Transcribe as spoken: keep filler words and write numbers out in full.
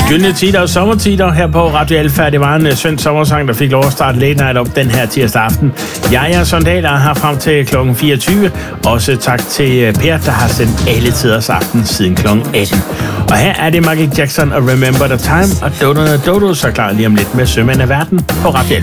Gyldne tider og sommertider her på Radio Alfa. Det var en skøn sommersang, der fik lov at starte late night op den her tirsdag aften. Jeg er Sondaler her frem til klokken fireogtyve. Også tak til Per, der har sendt alle tiders aften siden klokken atten. Og her er det Michael Jackson og Remember the Time, og Dodo Dodo så klar lige om lidt med Sømand af Verden på Radio Alfa.